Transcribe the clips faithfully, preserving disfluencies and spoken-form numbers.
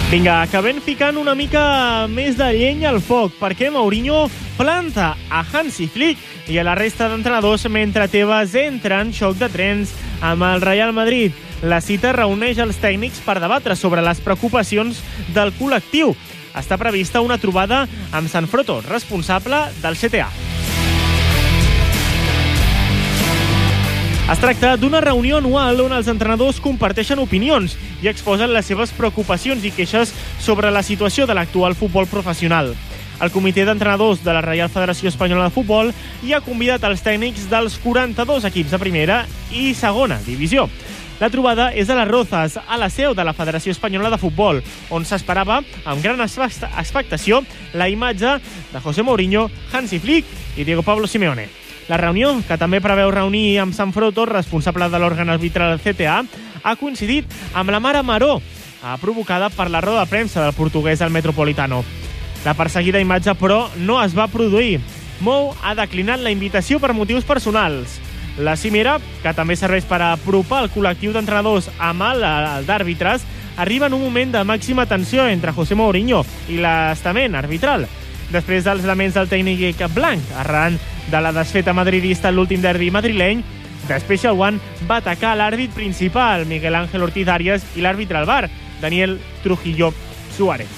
Vinga, acabem ficant una mica més de llenya al foc, perquè Mourinho planta a Hansi Flick i a la resta d'entrenadors mentre Tebas entra en xoc de trens amb el Real Madrid. La cita reuneix els tècnics per debatre sobre les preocupacions del col·lectiu. Està prevista una trobada amb Sanfrotto, responsable del C T A. Es tracta d'una reunió anual on els entrenadors comparteixen opinions i exposen les seves preocupacions i queixes sobre la situació de l'actual futbol professional. El comitè d'entrenadors de la Reial Federació Espanyola de Futbol hi ha convidat els tècnics dels quaranta-dos equips de primera i segona divisió. La trobada és a les Rozas, a la seu de la Federació Espanyola de Futbol, on s'esperava, amb gran expectació, la imatge de José Mourinho, Hansi Flick i Diego Pablo Simeone. La reunió, que també preveu reunir amb Sanfrotto, responsable de l'òrgan arbitral C T A, ha coincidit amb la mare Maró, provocada per la roda de premsa del portuguès al Metropolitano. La perseguida imatge, però, no es va produir. Mou ha declinat la invitació per motius personals. La cimera, que també serveix per apropar el col·lectiu d'entrenadors amb el d'àrbitres, arriba en un moment de màxima tensió entre José Mourinho i l'estament arbitral. Després dels laments del tècnic blanc, arran de la desfeta madridista en l'últim derbi madrileny, The Special One va atacar l'àrbit principal, Miguel Ángel Ortiz Arias, i l'àrbitre al V A R, Daniel Trujillo Suárez.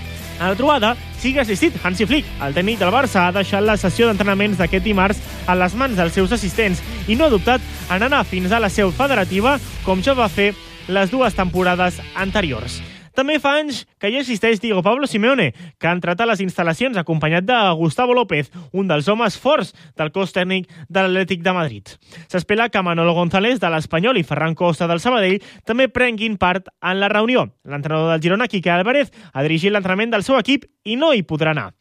A la trobada sí que ha assistit Hansi Flick. El tècnic del Barça ha deixat la sessió d'entrenaments d'aquest dimarts a les mans dels seus assistents i no ha dubtat en anar fins a la seu federativa, com ja va fer les dues temporades anteriors. També fa anys que hi assisteix Diego Pablo Simeone, que ha entrat a les instal·lacions acompanyat de Gustavo López, un dels homes forts del cos tècnic de l'Atlètic de Madrid. S'espera que Manolo González, de l'Espanyol, i Ferran Costa, del Sabadell, també prenguin part en la reunió. L'entrenador del Girona, Quique Álvarez, ha dirigit l'entrenament del seu equip i no hi podrà anar.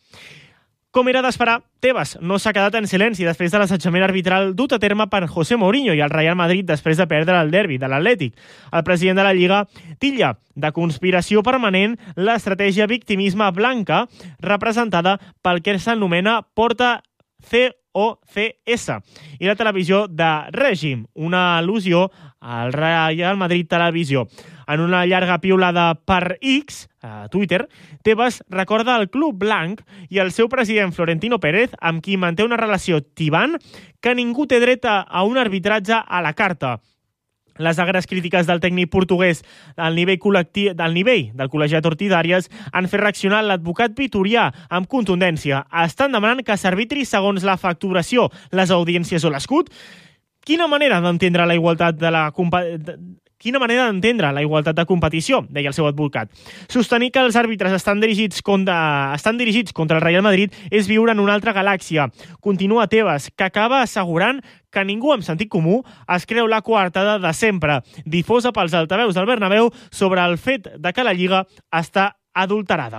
Com era d'esperar, Tebas no s'ha quedat en silenci després de l'assetjament arbitral dut a terme per José Mourinho i el Real Madrid després de perdre el derbi de l'Atlètic. El president de la Lliga titlla de conspiració permanent l'estratègia victimisme blanca representada pel que s'anomena Porta C O C S i la televisió de règim, una al·lusió al Real Madrid Televisió. En una llarga piulada per X, a Twitter, Tebas recorda el club blanc i el seu president Florentino Pérez, amb qui manté una relació tibant que ningú té dret a un arbitratge a la carta. Les agres crítiques del tècnic portuguès al nivell, col·lectiu, del nivell del col·legiat Ortiz Arias han fet reaccionar l'advocat vitorià amb contundència. Estan demanant que s'arbitri segons la facturació, les audiències o l'escut? Quina manera d'entendre la igualtat de la Quina manera d'entendre la igualtat de competició, deia el seu advocat. Sostenir que els àrbitres estan dirigits contra, estan dirigits contra el Real Madrid és viure en una altra galàxia. Continua Tebas, que acaba assegurant que ningú amb sentit comú es creu la coartada de sempre, difosa pels altaveus del Bernabéu sobre el fet de que la Lliga està adulterada.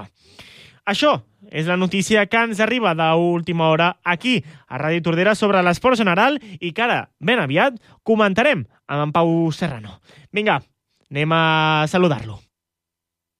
Això és la notícia que ens arriba d'última hora aquí, a Ràdio Tordera, sobre l'esport general i que ara, ben aviat, comentarem amb en Pau Serrano. Vinga, anem a saludar-lo.